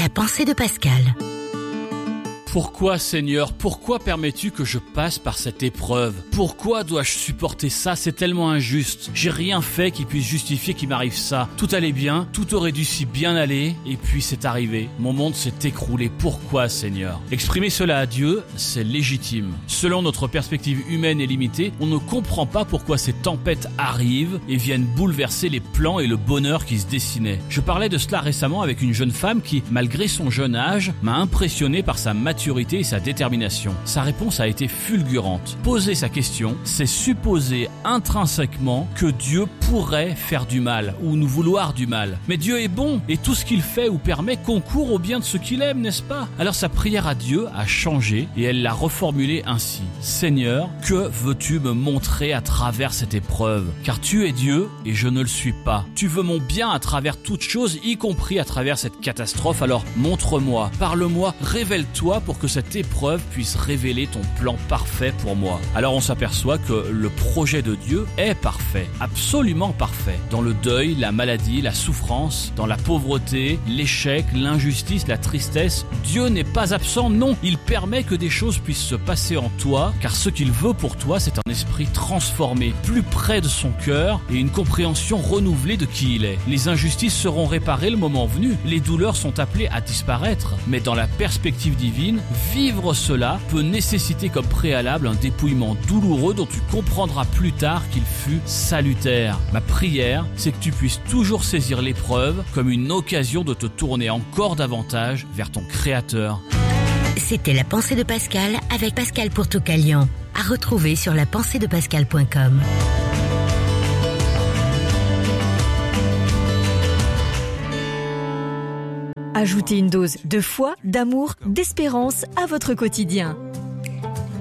la pensée de Pascal. Pourquoi, Seigneur, pourquoi permets-tu que je passe par cette épreuve? Pourquoi dois-je supporter ça? C'est tellement injuste. J'ai rien fait qui puisse justifier qu'il m'arrive ça. Tout allait bien, tout aurait dû si bien aller, et puis c'est arrivé. Mon monde s'est écroulé. Pourquoi, Seigneur? Exprimer cela à Dieu, c'est légitime. Selon notre perspective humaine et limitée, on ne comprend pas pourquoi ces tempêtes arrivent et viennent bouleverser les plans et le bonheur qui se dessinaient. Je parlais de cela récemment avec une jeune femme qui, malgré son jeune âge, m'a impressionné par sa maturité et sa détermination. Sa réponse a été fulgurante. Poser sa question, c'est supposer intrinsèquement que Dieu pourrait faire du mal ou nous vouloir du mal. Mais Dieu est bon et tout ce qu'il fait ou permet concourt au bien de ceux qu'il aime, n'est-ce pas? Alors sa prière à Dieu a changé et elle l'a reformulée ainsi. Seigneur, que veux-tu me montrer à travers cette épreuve? Car tu es Dieu et je ne le suis pas. Tu veux mon bien à travers toutes choses, y compris à travers cette catastrophe. Alors montre-moi, parle-moi, révèle-toi pour que cette épreuve puisse révéler ton plan parfait pour moi. Alors on s'aperçoit que le projet de Dieu est parfait, absolument parfait. Dans le deuil, la maladie, la souffrance, dans la pauvreté, l'échec, l'injustice, la tristesse, Dieu n'est pas absent, non. Il permet que des choses puissent se passer en toi, car ce qu'il veut pour toi, c'est un esprit transformé, plus près de son cœur et une compréhension renouvelée de qui il est. Les injustices seront réparées le moment venu, les douleurs sont appelées à disparaître, mais dans la perspective divine, vivre cela peut nécessiter comme préalable un dépouillement douloureux dont tu comprendras plus tard qu'il fut salutaire. Ma prière, c'est que tu puisses toujours saisir l'épreuve comme une occasion de te tourner encore davantage vers ton Créateur. C'était la pensée de Pascal avec Pascal pour Toucalion. À retrouver sur lapenseedepascal.com. Ajoutez une dose de foi, d'amour, d'espérance à votre quotidien.